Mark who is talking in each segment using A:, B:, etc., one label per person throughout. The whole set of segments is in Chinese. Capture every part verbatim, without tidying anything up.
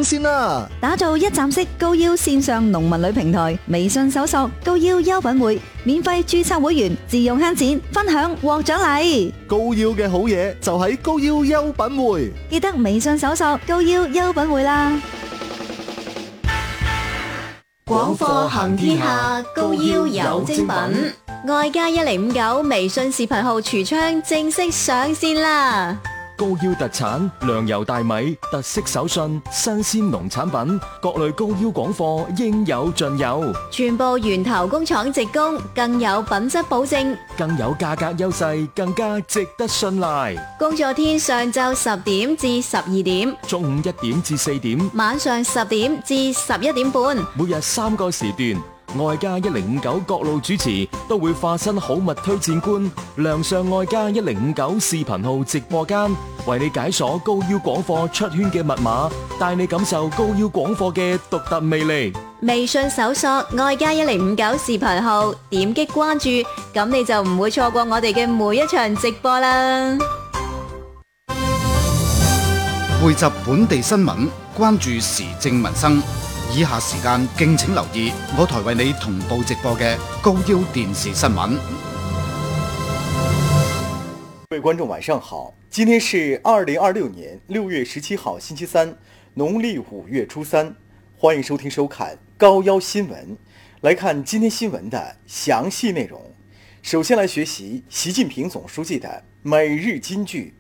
A: 爭先啦！
B: 打造一站式高腰線上農民旅平台，微信搜索高腰優品會，免費註冊會員，自用慳錢，分享獲獎勵。
A: 高腰嘅好嘢就喺高腰優品會，
B: 記得微信搜索高腰優品會啦。
C: 廣貨行天下，高腰有精品。愛家一零五九微信視頻號櫥窗正式上線啦！
D: 高腰特產糧油大米、特色手信、新鮮農產品，各類高腰廣貨應有盡有，
C: 全部源頭工廠直供，更有品質保證，
D: 更有價格優勢，更加值得信賴。
C: 工作天上晝十點至十二點，
D: 中午一點至四點，
C: 晚上十點至十一點半，
D: 每日三個時段。愛家一零五九各路主持都會化身好物推薦官，亮相愛家一零五九視頻號直播間，為你解鎖高腰廣貨出圈嘅密碼，帶你感受高腰廣貨嘅獨特魅力。
C: 微信搜索愛家一零五九視頻號，點擊關注，咁你就唔會錯過我哋嘅每一場直播啦。
E: 匯集本地新聞，關注時政民生。以下時間敬請留意我台為你同步直播嘅高腰電視新聞。
F: 各位觀眾晚上好，今天是二零二六年六月十七號星期三，農曆五月初三，歡迎收聽收看高腰新聞。來看今天新聞的詳細內容。首先來學習習近平總書記的每日金句。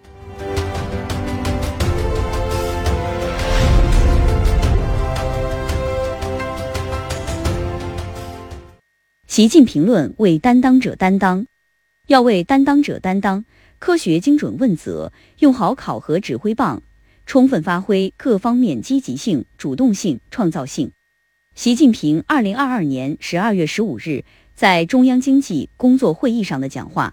G: 習近平論為擔當者擔當，要為擔當者擔當，科學精準問責，用好考核指揮棒，充分發揮各方面積極性、主動性、創造性。習近平二零二二年十二月十五日在中央經濟工作會議上的講話。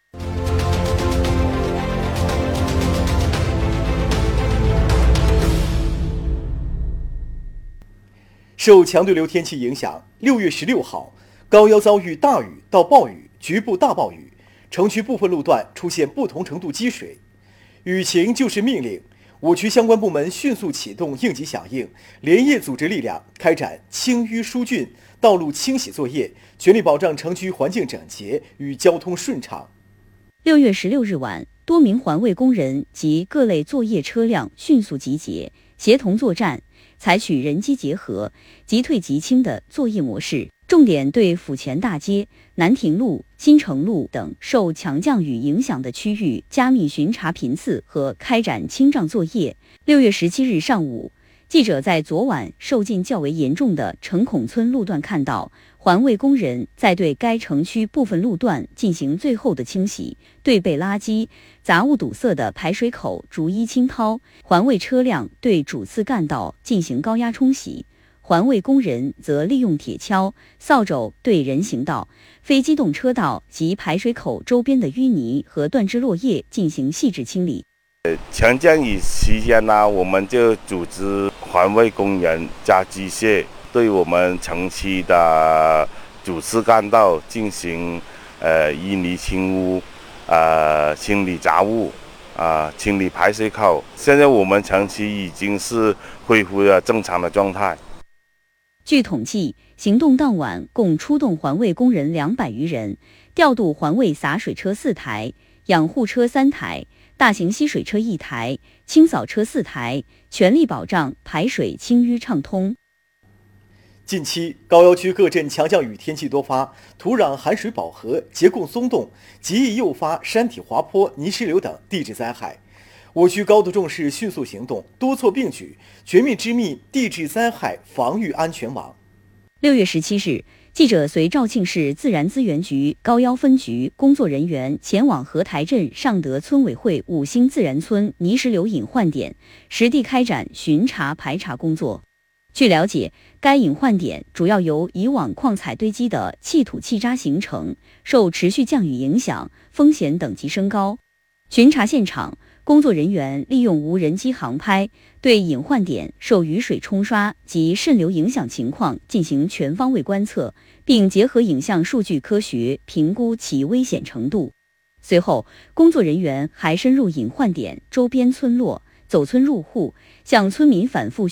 F: 受強對流天氣影響，六月十六號高腰遭遇大雨到暴雨，局部大暴雨，城區部分路段出現不同程度積水。雨情就是命令，五區相關部門迅速啟動應急響應，連夜組織力量開展清淤疏浚、道路清洗作業，全力保障城區環境整潔與交通順暢。
G: 六月十六日晚，多名環衛工人及各類作業車輛迅速集結，協同作戰，採取人機結合、即退即清的作業模式。重點對府前大街、南亭路、新城路等受強降雨影響的區域加密巡查頻次和開展清障作業。六月十七日上午，記者在昨晚受浸較為嚴重的城孔村路段看到，環衛工人在對該城區部分路段進行最後的清洗，對被垃圾、雜物堵塞的排水口逐一清掏，環衛車輛對主次幹道進行高壓沖洗。環衛工人則利用鐵鍬、掃帚對人行道、非機動車道及排水口周邊的淤泥和斷枝落葉進行細緻清理。
H: 強降雨期間呢，我們就組織環衛工人加機械，對我們城區的主次幹道進行呃淤泥清污、呃清理雜物、啊、呃、清理排水口。現在我們城區已經是恢復了正常的狀態。
G: 據統計，行動當晚共出動環衛工人兩百餘人，調度環衛灑水車四台、養護車三台、大型吸水車一台、清掃車四台，全力保障排水清淤暢通。
F: 近期高腰區各鎮強降雨天氣多發，土壤含水飽和、結構鬆動，極易誘發山體滑坡、泥石流等地質災害。我需高度重視，迅速行動，多措並舉，全面織密地質災害防禦安全網。
G: 六月十七日，記者隨肇慶市自然資源局高腰分局工作人員前往河台鎮尚德村委會五星自然村泥石流隱患點，實地開展巡查排查工作。據了解，該隱患點主要由以往礦採堆積的氣土氣渣形成，受持續降雨影響，風險等級升高。巡查現場，工作人員利用無人機航拍，對隱患點受雨水沖刷及滲流影響情況進行全方位觀測，並結合影像數據科學評估其危險程度。隨後，工作人員還深入隱患點周邊村落，走村入戶，向村民反覆